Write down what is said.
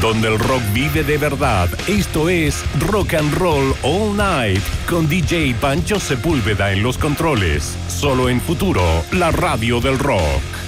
donde el rock vive de verdad. Esto es Rock and Roll All Night con DJ Pancho Sepúlveda en los controles. Solo en Futuro, la radio del rock.